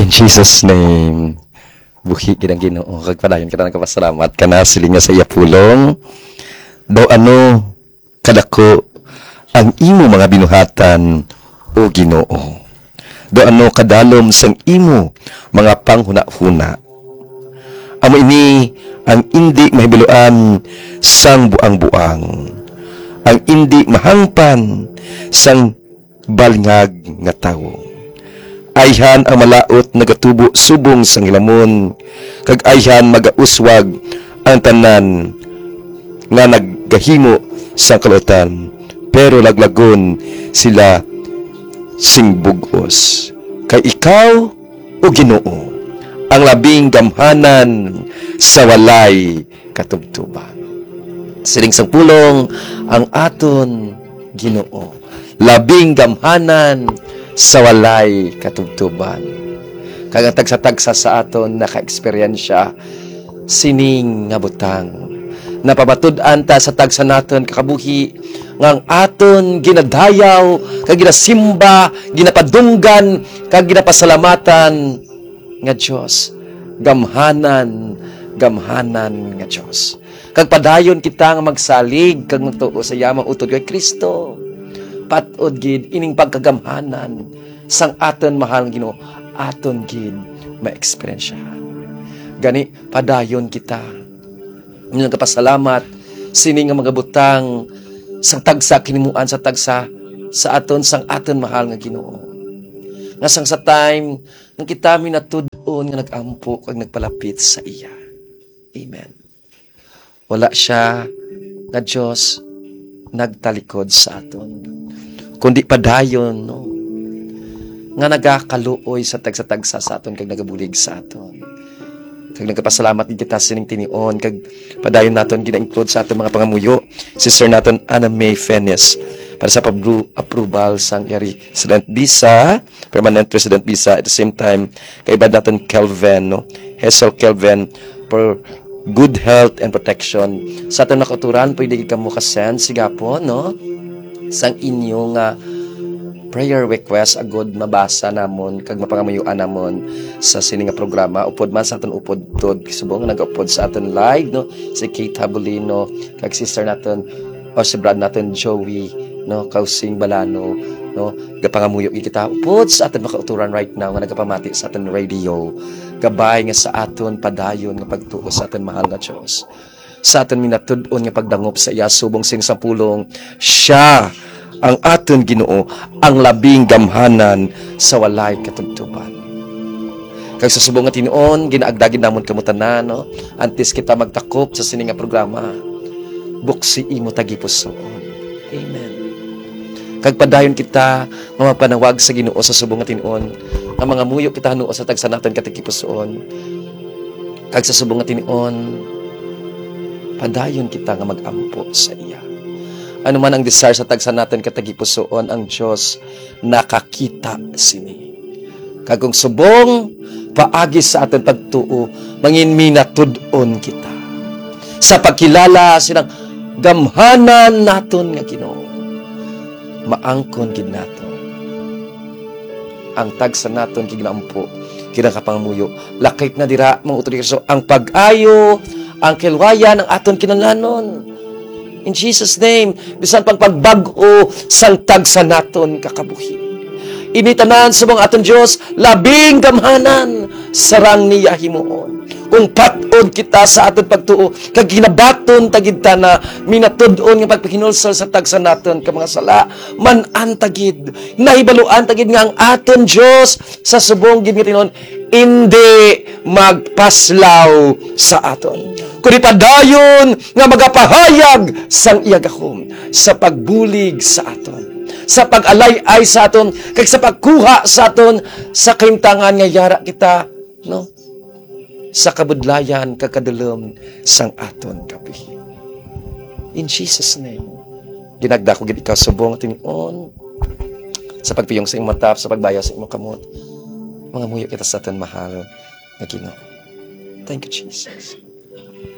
In Jesus' name, buhi kinang Ginoo, kag padayon kita nagpasalamat kana siling nga sa iya pulong. Do ano kadako ang imo mga binuhatan o Ginoo. Do ano kadalom sang imo mga panghuna-huna. Amo ini ang indi mahibiluan sang buang-buang. Ang indi mahangpan sang balngag nga tawo. Ayhan ang malaot nagatubo subong sang hilamon, kag ayhan magauswag ang tanan nga naggahimo sang kalutan, pero laglagon sila sing bugos. Kay ikaw o Ginoo ang labing gamhanan sa walay katubtuban. Siling sang pulong ang aton Ginoo, labing gamhanan sa walay katubtuban. Kag tagsa-tagsa sa aton naka-eksperyensya sining nga butang. Napabatud-an ta sa tagsa naton kakabuhi ngang aton ginadayaw, kag ginasimba, ginapadunggan, kag ginapasalamatan nga Dios. Gamhanan nga Dios. Kag padayon kita nga magsalig kag magtuo sa yamang utod kay Kristo. Patod gid ining pagkagamhanan sang aton mahal Ginoo, aton gid ma-eksperyensya. Gani padayon kita nga kapasalamat sining nga mga butang sang tagsa kinimuan sa tagsa sa aton sang aton mahal nga Ginoo. Nga sang sa time nga kita minatud-on nga nagampo kag nagpalapit sa iya. Amen. Wala siya nga Dios nagtalikod sa aton, kundi padayon no nga nagakaluoy sa tagsa-tagsa sa aton kag nagabulig sa aton. Kag nagpasalamat kita sining tinion kag padayon naton gina-include sa aton mga pangamuyo sister naton Anna May Fenes para sa approval sang resident visa, permanent resident visa. At the same time kay ibad naton Kelvin no, Hazel Kelvin, for good health and protection. Sa aton nakaturan pwede ka mo ka-send sigapon no sang inyong prayer request agod mabasa namon kag mapangamayuan namon sa sining nga programa. Upod man sa aton upod tod subong nag-upod sa aton live no si Kate Habulino kag sister naton o si brad naton Joey no Kausing Balano no gapangamuyo kita upod sa aton makauturan right now nga nagapamati sa aton radio. Gabay nga sa aton padayon nga pagtuo sa aton mahal nga Dios. Sa aton minatud-on nga pagdangop sa iya subong sing sampulong siya ang aton Ginoo, ang labing gamhanan sa walay katubtuban. Kag sa subong nga tinuon ginaagdagin namon kamo tanan no antes kita magtakop sa sining nga programa. Buksi imo tagipuson. Amen. Kag padayon kita nga mapanawag sa Ginoo sa subong nga tinuon nga mga muyo kita hanuo sa tagsa naton katagipuson. Kag sa subong nga tinuon padayon kita nga magampo sa iya. Ano man ang desire sa tagsa natin katagipusoon, ang Diyos nakakita sini. Kagong subong paagi sa aton pagtuo, mangin minatud-on kita. Sa pagkilala silang gamhanan naton nga Ginoo. Maangkon gid nato. Ang tagsa naton kiginampo, kinang kapangamuyo. Lakip na dira mga utoridad ang pag-ayo, ang kilwayan ng aton kinahanglanon. In Jesus' name, bisan pang pagbag-o sang tagsa naton kakabuhi. Initanan sa mga aton Diyos, labing gamhanan, sarang niya himuon. Kung patod kita sa aton pagtuo, kag ginabaton tagid ta na minatud-on nga pagpakinulsal sa tagsa naton ka mga sala, man-an tagid, nahibaluan tagid nga ang aton Diyos sa subong gid nga tinuon, hindi magpaslaw sa aton. Kundi padayon nga magapahayag sang iya gahom sa pagbulig sa aton, sa pag-alay-ay sa aton, kag sa pagkuha sa aton sa kaimtangan nga yara kita no sa kabudlayan kakadulom sang aton kabuhi. In Jesus' name, ginagda ko gid ikaw subong tinuon sa pagpiyong sa imong matap, sa pagbaya sa imong kamot. Mga muyo kita sa aton mahal na Ginoo. Thank you, Jesus.